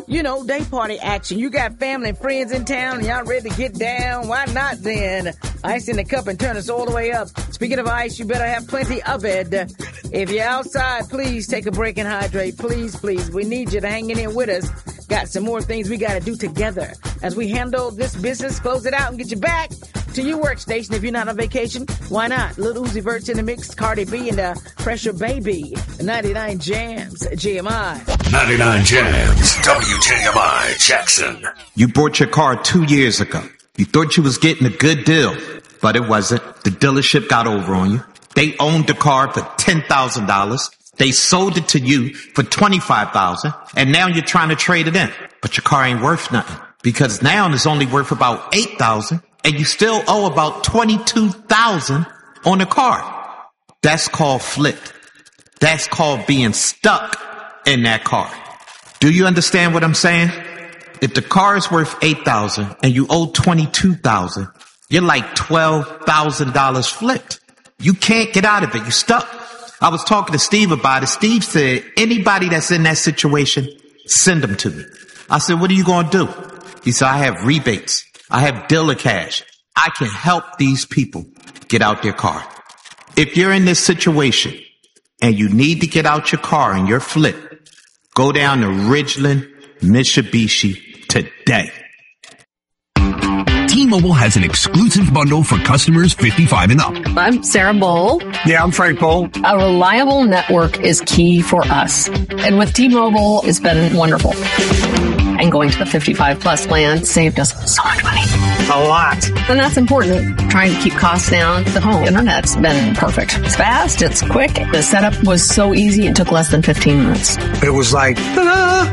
day party action. You got family and friends in town and y'all ready to get down? Why not then? Ice in the cup and turn us all the way up. Speaking of ice, you better have plenty of it. If you're outside, please take a break and hydrate. Please, please. We need you to hang in here with us. Got some more things we got to do together as we handle this business, close it out, and get you back to your workstation. If you're not on vacation, why not? Lil Uzi Vert's in the mix, Cardi B and Pressure Baby. 99 Jams, GMI. 99 Jams, WJMI, Jackson. You bought your car 2 years ago. You thought you was getting a good deal, but it wasn't. The dealership got over on you. They owned the car for $10,000. They sold it to you for $25,000, and now you're trying to trade it in. But your car ain't worth nothing because now it's only worth about $8,000, and you still owe about $22,000 on the car. That's called flipped. That's called being stuck in that car. Do you understand what I'm saying? If the car is worth $8,000 and you owe $22,000, you're like $12,000 flipped. You can't get out of it. You're stuck. I was talking to Steve about it. Steve said, anybody that's in that situation, send them to me. I said, what are you going to do? He said, I have rebates. I have dealer cash. I can help these people get out their car. If you're in this situation and you need to get out your car and you're flipped, go down to Ridgeland Mitsubishi today. T-Mobile has an exclusive bundle for customers 55 and up. I'm Sarah Bowl. Yeah, I'm Frank Bowl. A reliable network is key for us. And with T-Mobile, it's been wonderful. And going to the 55 plus plan saved us so much money. A lot. And that's important. Trying to keep costs down. The home internet's been perfect. It's fast. It's quick. The setup was so easy. It took less than 15 minutes. It was like, ta-da!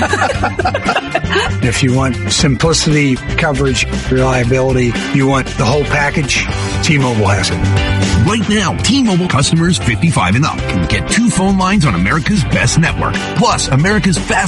If you want simplicity, coverage, reliability, you want the whole package, T-Mobile has it. Right now, T-Mobile customers 55 and up can get 2 phone lines on America's best network, plus America's fastest